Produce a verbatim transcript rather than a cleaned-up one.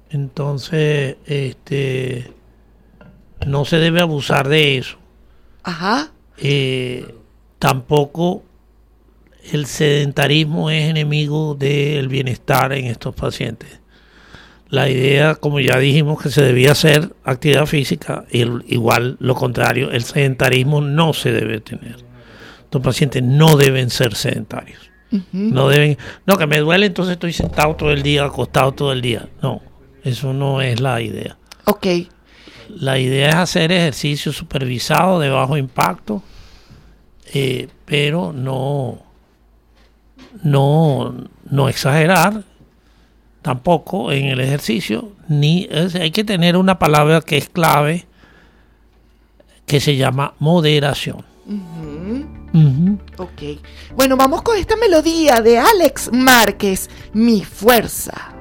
Entonces, este, no se debe abusar de eso. Ajá. Eh, tampoco el sedentarismo es enemigo del bienestar en estos pacientes. La idea, como ya dijimos, que se debía hacer actividad física, y el, igual lo contrario, el sedentarismo no se debe tener. Estos pacientes no deben ser sedentarios. Uh-huh. No deben, no, que me duele, entonces estoy sentado todo el día, acostado todo el día. No, eso no es la idea. Ok. La idea es hacer ejercicio supervisado de bajo impacto, eh, pero no, no, no exagerar tampoco en el ejercicio, ni es, hay que tener una palabra que es clave, que se llama moderación. Uh-huh. Uh-huh. Ok. Bueno, vamos con esta melodía de Alex Márquez, Mi Fuerza.